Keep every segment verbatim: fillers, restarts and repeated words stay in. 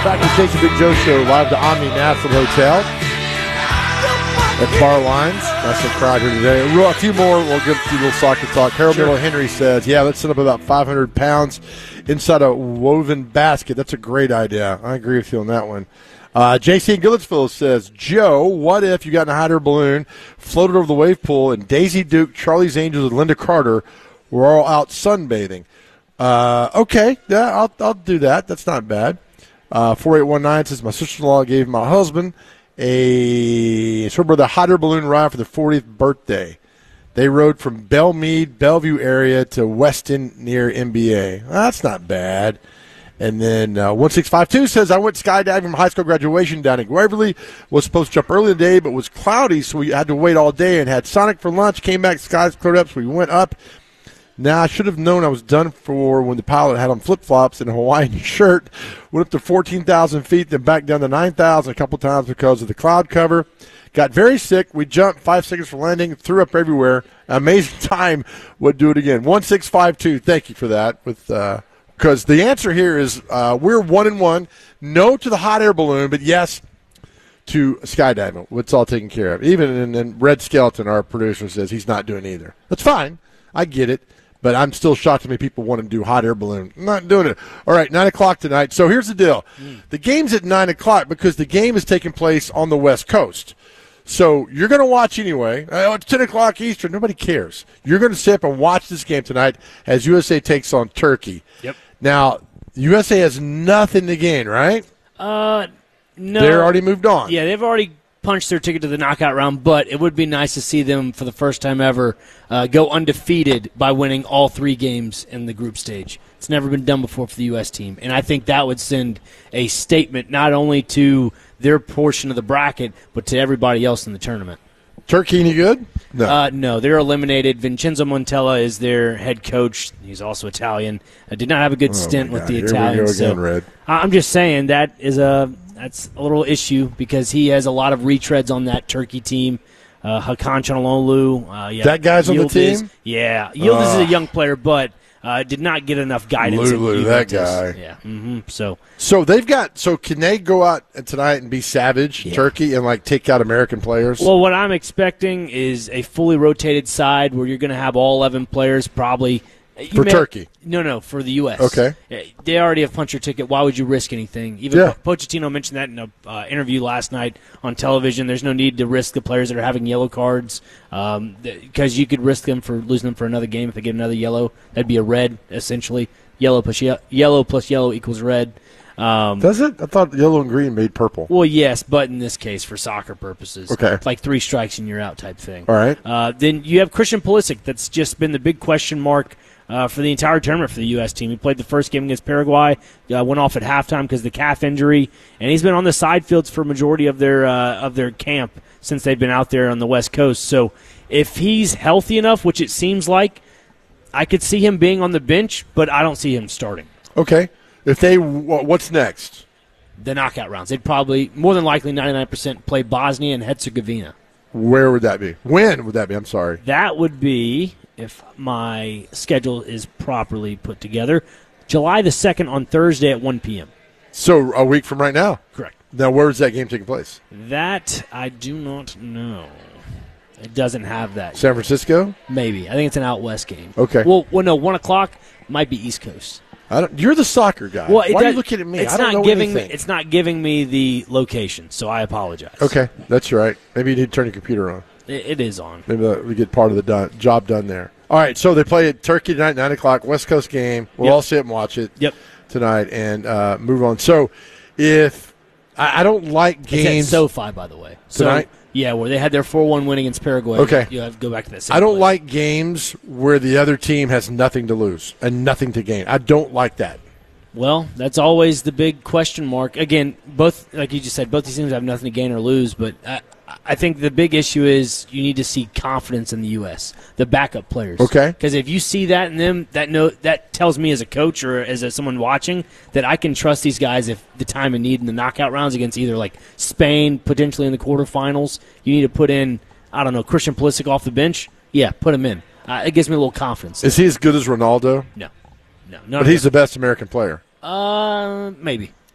Back to the Casey Big Joe Show, live to Omni National Hotel at Bar Lines. Nice little crowd here today. A few more. We'll give a little soccer talk. Harold Sure. Miller Henry says, yeah, let's set up about five hundred pounds inside a woven basket. That's a great idea. I agree with you on that one. Uh, J C in Gilletsville says, Joe, what if you got in a hot air balloon, floated over the wave pool, and Daisy Duke, Charlie's Angels, and Linda Carter were all out sunbathing? Uh, okay, yeah, I'll, I'll do that. That's not bad. Uh, four eight one nine says, my sister-in-law gave my husband a sort of the hot air balloon ride for the fortieth birthday. They rode from Belmead, Bellevue area to Weston near M B A. Well, that's not bad. And then uh, one six five two says, I went skydiving from high school graduation down in Waverly. Was supposed to jump early in the day, but was cloudy, so we had to wait all day and had Sonic for lunch. Came back, skies cleared up, so we went up. Now, I should have known I was done for when the pilot had on flip-flops and a Hawaiian shirt. Went up to fourteen thousand feet, then back down to nine thousand a couple times because of the cloud cover. Got very sick. We jumped five seconds for landing, threw up everywhere. Amazing time. Would do it again. one six five two, thank you for that. With uh, because the answer here is uh, we're one and one. No to the hot air balloon, but yes to skydiving. It's all taken care of. Even in, in Red Skeleton, our producer, says he's not doing either. That's fine. I get it. But I'm still shocked to me people want to do hot air balloon. I'm not doing it. All right, nine o'clock tonight. So here's the deal. Mm. The game's at nine o'clock because the game is taking place on the West Coast. So you're going to watch anyway. Oh, it's ten o'clock Eastern. Nobody cares. You're going to sit up and watch this game tonight as U S A takes on Turkey. Yep. Now, U S A has nothing to gain, right? Uh, no. They're already moved on. Yeah, they've already punched their ticket to the knockout round, but it would be nice to see them for the first time ever uh, go undefeated by winning all three games in the group stage. It's never been done before for the U S team, and I think that would send a statement not only to their portion of the bracket, but to everybody else in the tournament. Turkey any good? No. Uh, no, they're eliminated. Vincenzo Montella is their head coach. He's also Italian. Uh, did not have a good Oh stint my with God. the Here we Italians. go again, so Red. I'm just saying that is a that's a little issue because he has a lot of retreads on that Turkey team. Uh, Hakan Çalhanoğlu. Uh, yeah, That guy's on the Yildiz- team? Yeah. Yildiz Uh, is a young player, but uh, did not get enough guidance. at Lulu, that Juventus. guy. Yeah. Mm-hmm. So So they've got. So can they go out tonight and be savage, Yeah. Turkey, and like take out American players? Well, what I'm expecting is a fully rotated side where you're going to have all eleven players probably. You For may- Turkey? No, no, for the U S Okay. Yeah, they already have punched your ticket. Why would you risk anything? Even Yeah. Po- Pochettino mentioned that in an uh, interview last night on television. There's no need to risk the players that are having yellow cards um, because you could risk them for losing them for another game if they get another yellow. That'd be a red, essentially. Yellow plus ye- yellow plus yellow equals red. Um, Does it? I thought yellow and green made purple. well, yes, but in this case, for soccer purposes, Okay. like three strikes and you're out type thing. All right. Uh, then you have Christian Pulisic. That's just been the big question mark uh, for the entire tournament for the U S team. He played the first game against Paraguay, uh, went off at halftime because of the calf injury, and he's been on the side fields for a majority of their uh, of their camp since they've been out there on the West Coast. So if he's healthy enough, which it seems like, I could see him being on the bench, but I don't see him starting. Okay. If they, wh- what's next? The knockout rounds. They'd probably, more than likely, ninety-nine percent play Bosnia and Herzegovina. Where would that be? When would that be? I'm sorry. That would be, if my schedule is properly put together, July the second on Thursday at one p.m. So a week from right now. Correct. Now, where is that game taking place? That I do not know. It doesn't have that. San Francisco? Maybe. I think it's an out west game. Okay. Well, well no, one o'clock might be East Coast. I don't, you're the soccer guy. Well, it Why are does- you looking at me? It's I don't not know giving anything. Me, it's not giving me the location, so I apologize. Okay, that's right. Maybe you need to turn your computer on. It, it is on. Maybe that, we get part of the done, job done there. All right, so they play at Turkey tonight, nine o'clock, West Coast game. We'll Yep. all sit and watch it Yep. tonight and uh, move on. So if I, I don't like It's games at SoFi, by the way. So, tonight? Yeah, where they had their four one win against Paraguay. Okay. You have to go back to that same I don't place. like games where the other team has nothing to lose and nothing to gain. I don't like that. Well, that's always the big question mark. Again, both, like you just said, both these teams have nothing to gain or lose, but I, I think the big issue is you need to see confidence in the U S, the backup players. Okay. Because if you see that in them, that no, that tells me as a coach or as a, someone watching that I can trust these guys if the time of need in the knockout rounds against either like Spain, potentially in the quarterfinals, you need to put in, I don't know, Christian Pulisic off the bench. Yeah, put him in. Uh, it gives me a little confidence. Is he as good as Ronaldo? No. No. no But he's the best American player. Uh, maybe.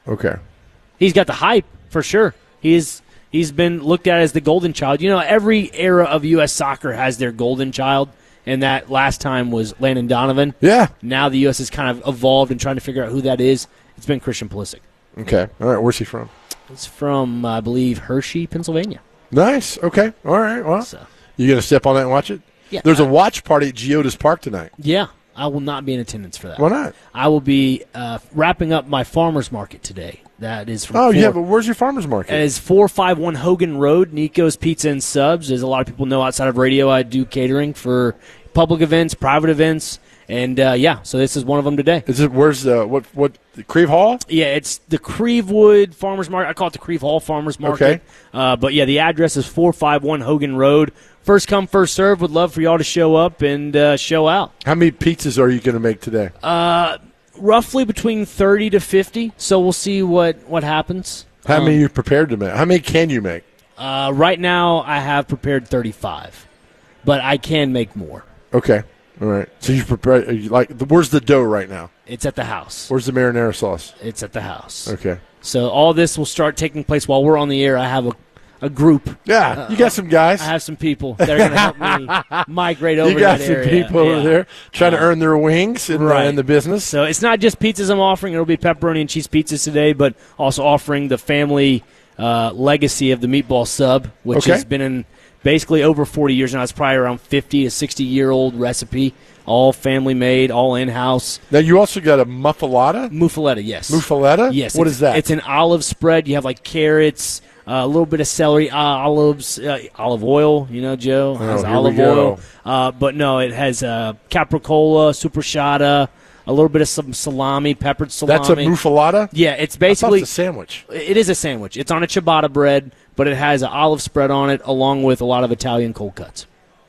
Okay. He's got the hype for sure. He's he's been looked at as the golden child. You know, every era of U S soccer has their golden child, and that last time was Landon Donovan. Yeah. Now the U S has kind of evolved and trying to figure out who that is. It's been Christian Pulisic. Okay. All right. Where's he from? It's from, I believe, Hershey, Pennsylvania. Nice. Okay. All right. Well, So, you going to step on that and watch it? yeah, There's I- a watch party at Geodis Park tonight. Yeah, I will not be in attendance for that. Why not? I will be uh, wrapping up my farmer's market today. That is from Oh, four, yeah, but where's your farmer's market? It is four five one Hogan Road, Nico's Pizza and Subs. As a lot of people know outside of radio, I do catering for public events, private events, and uh, yeah, so this is one of them today. Is it, where's the, what, what, the Creve Hall? Yeah, it's the Crevewood Farmers Market. I call it the Creve Hall Farmers Market. Okay. Uh, but yeah, the address is four five one Hogan Road. First come, first serve. Would love for y'all to show up and uh, show out. How many pizzas are you going to make today? Uh, roughly between thirty to fifty, so we'll see what, what happens. How Um, many are you prepared to make? How many can you make? Uh, right now, I have prepared thirty-five, but I can make more. Okay. All right. So you prepare, are you like, where's the dough right now? It's at the house. Where's the marinara sauce? It's at the house. Okay. So all this will start taking place while we're on the air. I have a, a group. Yeah, you got some guys. I have some people that are going to help me migrate over You got that some area. people Yeah. over there trying to Uh, earn their wings in, right. uh, in the business. So it's not just pizzas I'm offering. It'll be pepperoni and cheese pizzas today, but also offering the family uh, legacy of the meatball sub, which Okay. has been in basically over forty years now. It's probably around fifty to sixty-year-old recipe, all family-made, all in-house. Now, you also got a muffalata? Muffaletta, yes. Muffaletta? Yes. What it's- is that? It's an olive spread. You have like carrots, uh, a little bit of celery, uh, olives, uh, olive oil. You know, Joe has Oh, here we olive go. oil. Uh, but no, it has uh, capricola, superchata, a little bit of some salami, peppered salami. That's a muffalata? Yeah, it's I thought basically it's a sandwich. it is a sandwich. It's on a ciabatta bread, but it has an olive spread on it, along with a lot of Italian cold cuts.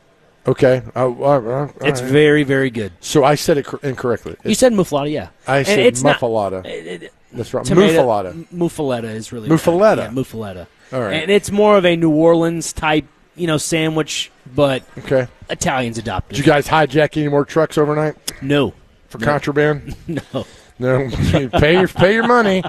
Okay. Oh, all right, all It's right. very, very good. So I said it cor- incorrectly. You said muffalata, yeah. I And said it's not- muffalata. it- it- That's right. tomato- Muffalata. m- Muffaletta is really Muffaletta. Yeah, muffaletta. All right. And it's more of a New Orleans type, you know, sandwich, but Okay. Italians adopted. Did you guys hijack any more trucks overnight No, for No. contraband? no. No. pay your pay your money.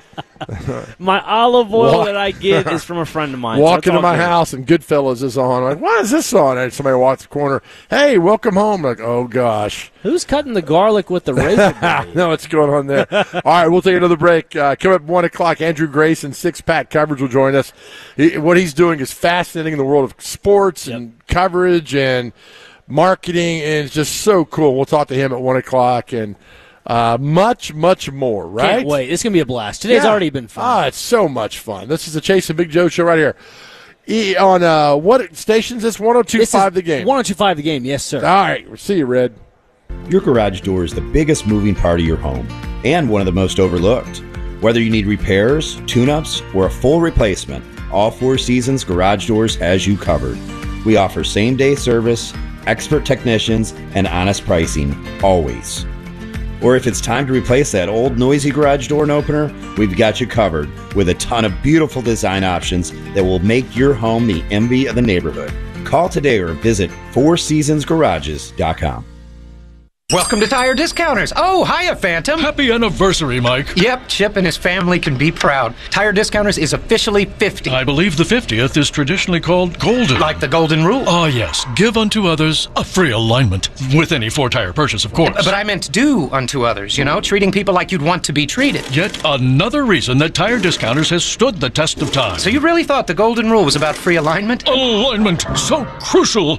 My olive oil Walk- that I get is from a friend of mine. so Walk it's into all my good. house and Goodfellas is on. I'm like, why is this on? And somebody walks the corner. Hey, welcome home. I'm like, oh gosh. Who's cutting the garlic with the razor blade? No, what's going on there? All right, we'll take another break. Uh, coming up at one o'clock, Andrew Grace and Six Pack Coverage will join us. He, what he's doing is fascinating in the world of sports Yep. and coverage and marketing, and it's just so cool. We'll talk to him at one o'clock and uh, much, much more, right? Can't wait. It's going to be a blast. Today's Yeah. already been fun. Ah, it's so much fun. This is the Chase and Big Joe show right here. E, on uh, what station is this? one oh two point five The Game. one oh two point five The Game, yes, sir. All right, we'll see you, Red. Your garage door is the biggest moving part of your home and one of the most overlooked. Whether you need repairs, tune-ups, or a full replacement, all Four Seasons Garage Doors has you covered. We offer same-day service, expert technicians, and honest pricing, always. Or if it's time to replace that old noisy garage door opener, we've got you covered with a ton of beautiful design options that will make your home the envy of the neighborhood. Call today or visit four seasons garages dot com. Welcome to Tire Discounters. Oh, hiya, Phantom. Happy anniversary, Mike. Yep, Chip and his family can be proud. Tire Discounters is officially fifty. I believe the fiftieth is traditionally called golden. Like the golden rule. Ah, yes. Give unto others a free alignment. With any four-tire purchase, of course. But I meant do unto others, you know, treating people like you'd want to be treated. Yet another reason that Tire Discounters has stood the test of time. So you really thought the golden rule was about free alignment? Alignment, so crucial.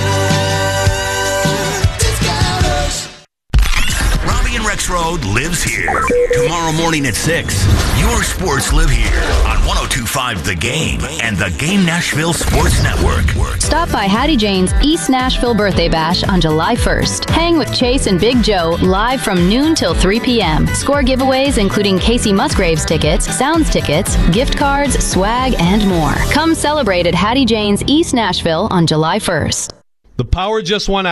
Robbie and Rex Road lives here. Tomorrow morning at six, your sports live here on one oh two point five The Game and the Game Nashville Sports Network. Stop by Hattie Jane's East Nashville Birthday Bash on July first. Hang with Chase and Big Joe live from noon till three p.m. Score giveaways including Casey Musgraves tickets, Sounds tickets, gift cards, swag, and more. Come celebrate at Hattie Jane's East Nashville on July first. The power just went out.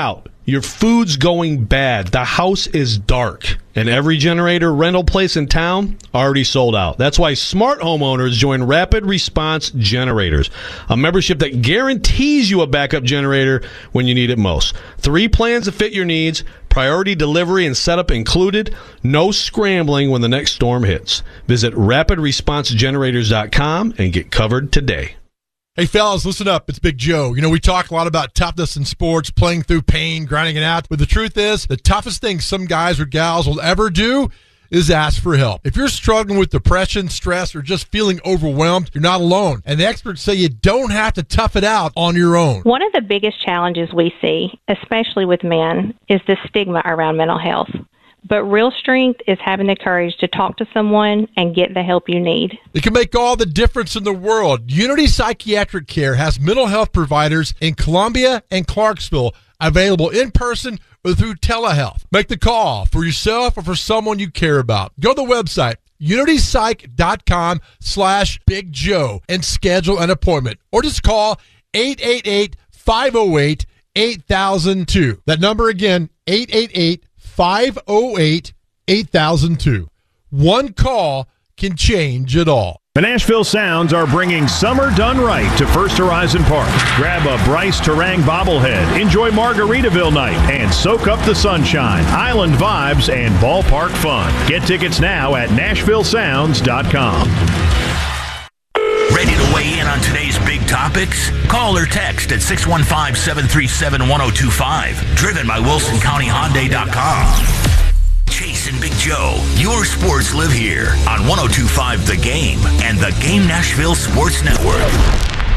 Your food's going bad. The house is dark. And every generator rental place in town already sold out. That's why smart homeowners join Rapid Response Generators, a membership that guarantees you a backup generator when you need it most. Three plans to fit your needs, priority delivery and setup included, no scrambling when the next storm hits. Visit rapid response generators dot com and get covered today. Hey, fellas, listen up. It's Big Joe. You know, we talk a lot about toughness in sports, playing through pain, grinding it out. But the truth is, the toughest thing some guys or gals will ever do is ask for help. If you're struggling with depression, stress, or just feeling overwhelmed, you're not alone. And the experts say you don't have to tough it out on your own. One of the biggest challenges we see, especially with men, is the stigma around mental health. But real strength is having the courage to talk to someone and get the help you need. It can make all the difference in the world. Unity Psychiatric Care has mental health providers in Columbia and Clarksville available in person or through telehealth. Make the call for yourself or for someone you care about. Go to the website, unity psych dot com slash Big Joe, and schedule an appointment. Or just call eight eight eight, five oh eight, eight thousand two. That number again, eight eight eight, five oh eight, eight thousand two. One call can change it all. The Nashville Sounds are bringing summer done right to First Horizon Park. Grab a Bryce Terang bobblehead, enjoy Margaritaville night, and soak up the sunshine, island vibes, and ballpark fun. Get tickets now at nashville sounds dot com. Ready to weigh in on today's big topics? Call or text at six one five, seven three seven, one oh two five. Driven by Wilson County Hyundai dot com. Chase and Big Joe, your sports live here on one oh two point five The Game and the Game Nashville Sports Network.